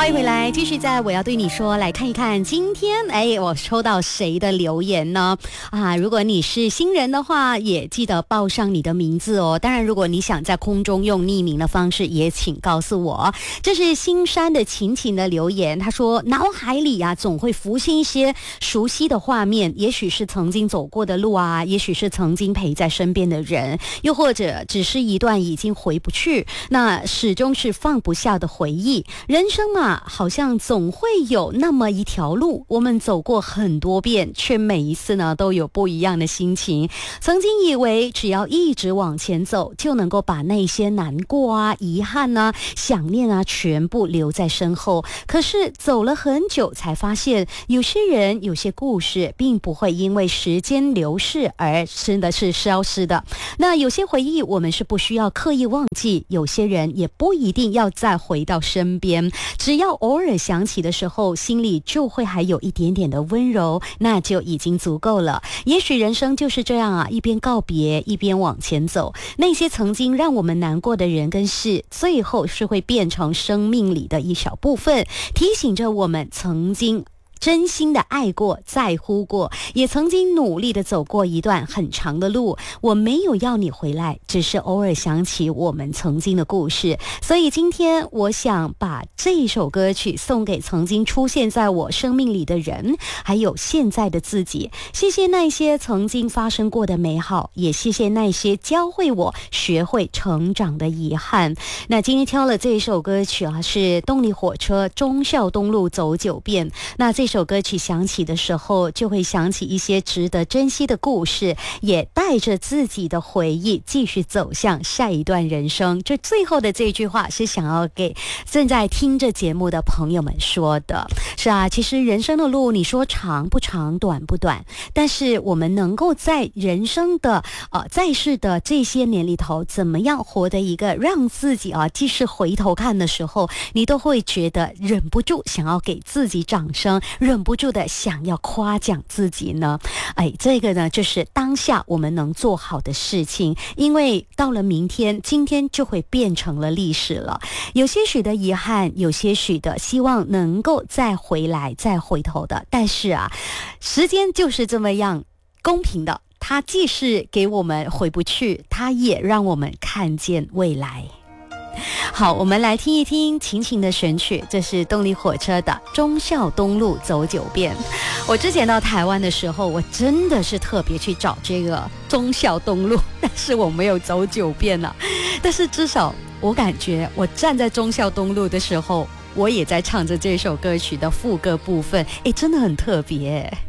欢迎回来，继续在我要对你说，来看一看今天我抽到谁的留言呢？如果你是新人的话，也记得报上你的名字哦。当然，如果你想在空中用匿名的方式，也请告诉我。这是新山的晴晴的留言，他说脑海里总会浮现一些熟悉的画面，也许是曾经走过的路也许是曾经陪在身边的人，又或者只是一段已经回不去，那始终是放不下的回忆。人生嘛，好像总会有那么一条路，我们走过很多遍，却每一次呢都有不一样的心情。曾经以为只要一直往前走，就能够把那些难过遗憾想念全部留在身后。可是走了很久才发现，有些人有些故事并不会因为时间流逝而真的是消失的。那有些回忆我们是不需要刻意忘记，有些人也不一定要再回到身边，只要偶尔想起的时候，心里就会还有一点点的温柔，那就已经足够了。也许人生就是这样一边告别一边往前走，那些曾经让我们难过的人跟事，最后是会变成生命里的一小部分，提醒着我们曾经真心的爱过，在乎过，也曾经努力的走过一段很长的路。我没有要你回来，只是偶尔想起我们曾经的故事。所以今天我想把这首歌曲送给曾经出现在我生命里的人，还有现在的自己。谢谢那些曾经发生过的美好，也谢谢那些教会我学会成长的遗憾。那今天挑了这首歌曲是动力火车忠孝东路走9遍。那这首歌曲响起的时候，就会想起一些值得珍惜的故事，也带着自己的回忆继续走向下一段人生。这最后的这句话是想要给正在听着节目的朋友们说的。是其实人生的路，你说长不长，短不短，但是我们能够在人生的在世的这些年里头，怎么样活得一个让自己即使回头看的时候，你都会觉得忍不住想要给自己掌声，忍不住的想要夸奖自己呢？这个呢就是当下我们能做好的事情，因为到了明天，今天就会变成了历史了。有些许的遗憾，有些许的希望能够再回来再回头的，但是时间就是这么样公平的，它既是给我们回不去，它也让我们看见未来。好，我们来听一听晴晴的选曲，这是动力火车的忠孝东路走9遍。我之前到台湾的时候，我真的是特别去找这个忠孝东路，但是我没有走9遍了。但是至少我感觉我站在忠孝东路的时候，我也在唱着这首歌曲的副歌部分，真的很特别。